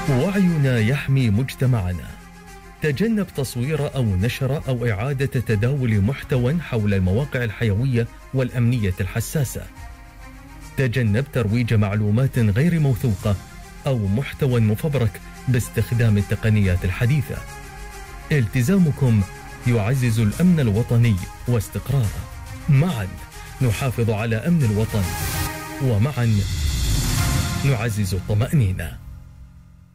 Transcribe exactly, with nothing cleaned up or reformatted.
وعينا يحمي مجتمعنا. تجنب تصوير أو نشر أو إعادة تداول محتوى حول المواقع الحيوية والأمنية الحساسة. تجنب ترويج معلومات غير موثوقة أو محتوى مفبرك باستخدام التقنيات الحديثة. التزامكم يعزز الأمن الوطني واستقراره. معا نحافظ على أمن الوطن، ومعا نعزز الطمأنينة.